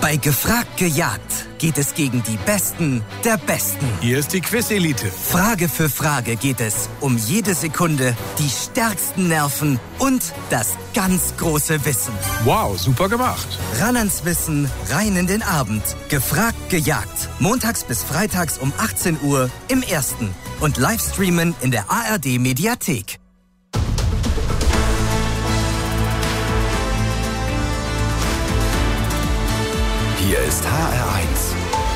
Bei Gefragt gejagt geht es gegen die Besten der Besten. Hier ist die Quiz-Elite. Frage für Frage geht es um jede Sekunde, die stärksten Nerven und das ganz große Wissen. Wow, super gemacht. Ran ans Wissen, rein in den Abend. Gefragt gejagt. Montags bis freitags um 18 Uhr im Ersten. Und Livestreamen in der ARD-Mediathek. Hier ist HR1.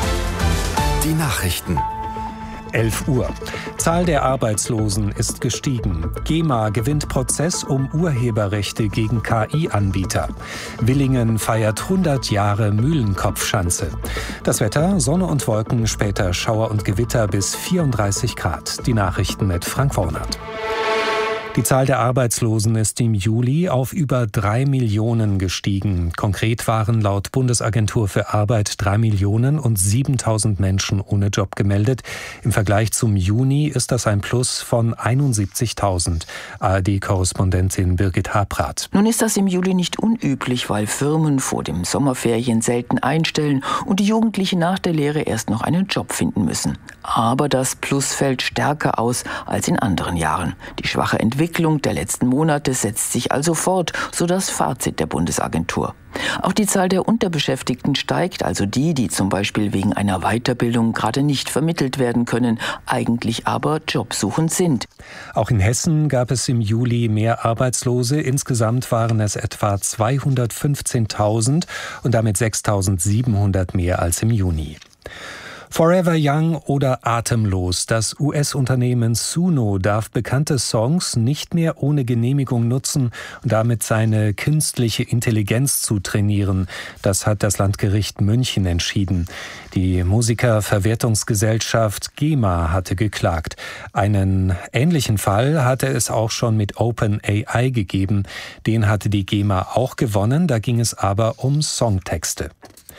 Die Nachrichten. 11 Uhr. Zahl der Arbeitslosen ist gestiegen. GEMA gewinnt Prozess um Urheberrechte gegen KI-Anbieter. Willingen feiert 100 Jahre Mühlenkopfschanze. Das Wetter, Sonne und Wolken, später Schauer und Gewitter bis 34 Grad. Die Nachrichten mit Frank Wornert. Die Zahl der Arbeitslosen ist im Juli auf über 3 Millionen gestiegen. Konkret waren laut Bundesagentur für Arbeit 3.007.000 Menschen ohne Job gemeldet. Im Vergleich zum Juni ist das ein Plus von 71.000. ARD-Korrespondentin Birgit Habrath. Nun ist das im Juli nicht unüblich, weil Firmen vor den Sommerferien selten einstellen und die Jugendlichen nach der Lehre erst noch einen Job finden müssen. Aber das Plus fällt stärker aus als in anderen Jahren. Die schwache Entwicklung der letzten Monate setzt sich also fort, so das Fazit der Bundesagentur. Auch die Zahl der Unterbeschäftigten steigt, also die zum Beispiel wegen einer Weiterbildung gerade nicht vermittelt werden können, eigentlich aber jobsuchend sind. Auch in Hessen gab es im Juli mehr Arbeitslose. Insgesamt waren es etwa 215.000 und damit 6.700 mehr als im Juni. Forever Young oder Atemlos. Das US-Unternehmen Suno darf bekannte Songs nicht mehr ohne Genehmigung nutzen und damit seine künstliche Intelligenz zu trainieren. Das hat das Landgericht München entschieden. Die Musikerverwertungsgesellschaft GEMA hatte geklagt. Einen ähnlichen Fall hatte es auch schon mit OpenAI gegeben. Den hatte die GEMA auch gewonnen, da ging es aber um Songtexte.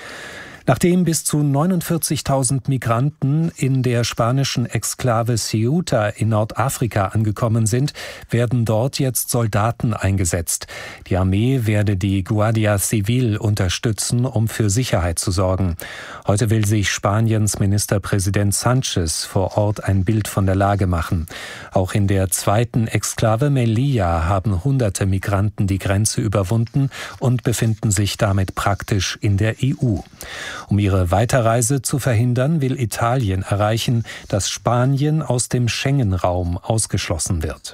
Nachdem bis zu 49.000 Migranten in der spanischen Exklave Ceuta in Nordafrika angekommen sind, werden dort jetzt Soldaten eingesetzt. Die Armee werde die Guardia Civil unterstützen, um für Sicherheit zu sorgen. Heute will sich Spaniens Ministerpräsident Sánchez vor Ort ein Bild von der Lage machen. Auch in der zweiten Exklave Melilla haben hunderte Migranten die Grenze überwunden und befinden sich damit praktisch in der EU. Um ihre Weiterreise zu verhindern, will Italien erreichen, dass Spanien aus dem Schengen-Raum ausgeschlossen wird.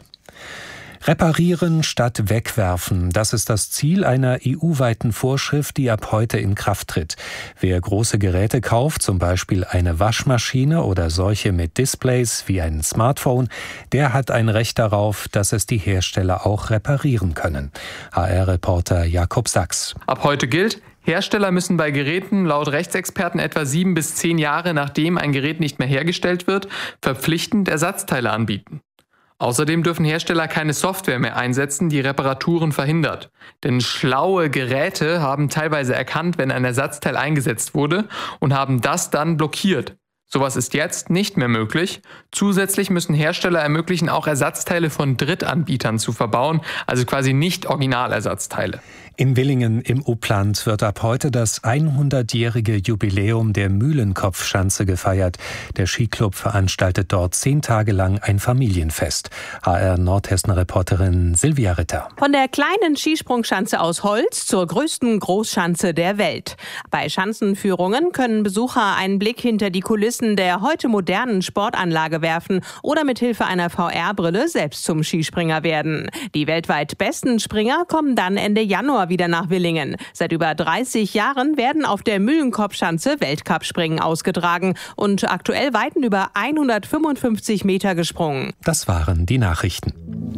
Reparieren statt wegwerfen, das ist das Ziel einer EU-weiten Vorschrift, die ab heute in Kraft tritt. Wer große Geräte kauft, zum Beispiel eine Waschmaschine oder solche mit Displays wie ein Smartphone, der hat ein Recht darauf, dass es die Hersteller auch reparieren können. HR-Reporter Jakob Sachs. Ab heute gilt: Hersteller müssen bei Geräten laut Rechtsexperten etwa 7 bis 10 Jahre, nachdem ein Gerät nicht mehr hergestellt wird, verpflichtend Ersatzteile anbieten. Außerdem dürfen Hersteller keine Software mehr einsetzen, die Reparaturen verhindert. Denn schlaue Geräte haben teilweise erkannt, wenn ein Ersatzteil eingesetzt wurde, und haben das dann blockiert. Sowas ist jetzt nicht mehr möglich. Zusätzlich müssen Hersteller ermöglichen, auch Ersatzteile von Drittanbietern zu verbauen, also quasi nicht Originalersatzteile. In Willingen im Upland wird ab heute das 100-jährige Jubiläum der Mühlenkopfschanze gefeiert. Der Skiclub veranstaltet dort 10 Tage lang ein Familienfest. HR Nordhessen-Reporterin Silvia Ritter. Von der kleinen Skisprungschanze aus Holz zur größten Großschanze der Welt. Bei Schanzenführungen können Besucher einen Blick hinter die Kulissen der heute modernen Sportanlage werfen oder mit Hilfe einer VR-Brille selbst zum Skispringer werden. Die weltweit besten Springer kommen dann Ende Januar wieder nach Willingen. Seit über 30 Jahren werden auf der Mühlenkopfschanze Weltcup-Springen ausgetragen und aktuell weiten über 155 Meter gesprungen. Das waren die Nachrichten.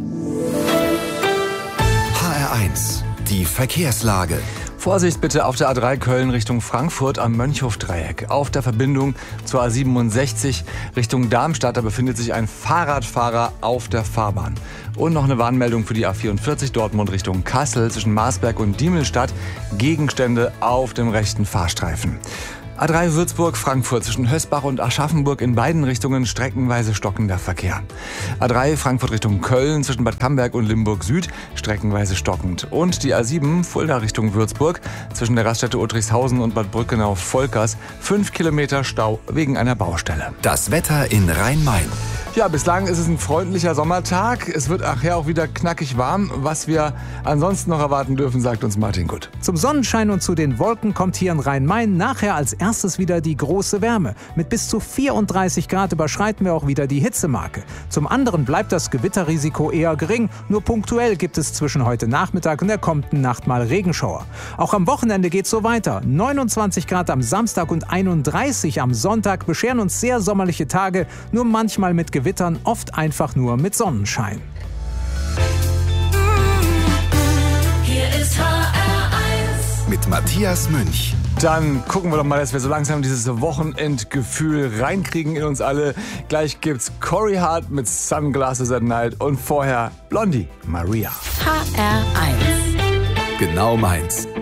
HR1, die Verkehrslage. Vorsicht bitte auf der A3 Köln Richtung Frankfurt am Mönchhofdreieck. Auf der Verbindung zur A67 Richtung Darmstadt, da befindet sich ein Fahrradfahrer auf der Fahrbahn. Und noch eine Warnmeldung für die A44 Dortmund Richtung Kassel zwischen Marsberg und Diemelstadt. Gegenstände auf dem rechten Fahrstreifen. A3 Würzburg-Frankfurt zwischen Hösbach und Aschaffenburg in beiden Richtungen streckenweise stockender Verkehr. A3 Frankfurt Richtung Köln zwischen Bad Camberg und Limburg Süd streckenweise stockend. Und die A7 Fulda Richtung Würzburg zwischen der Raststätte Uttrichshausen und Bad Brückenau-Volkers 5 Kilometer Stau wegen einer Baustelle. Das Wetter in Rhein-Main. Ja, bislang ist es ein freundlicher Sommertag. Es wird nachher auch wieder knackig warm. Was wir ansonsten noch erwarten dürfen, sagt uns Martin Gutt. Zum Sonnenschein und zu den Wolken kommt hier in Rhein-Main nachher als erstes wieder die große Wärme. Mit bis zu 34 Grad überschreiten wir auch wieder die Hitzemarke. Zum anderen bleibt das Gewitterrisiko eher gering. Nur punktuell gibt es zwischen heute Nachmittag und der kommenden Nacht mal Regenschauer. Auch am Wochenende geht's so weiter. 29 Grad am Samstag und 31 am Sonntag bescheren uns sehr sommerliche Tage, nur manchmal mit Gewittern, oft einfach nur mit Sonnenschein. Hier ist HR1 mit Matthias Münch. Dann gucken wir doch mal, dass wir so langsam dieses Wochenendgefühl reinkriegen in uns alle. Gleich gibt's Corey Hart mit Sunglasses at Night und vorher Blondie, Maria. HR1 Genau meins.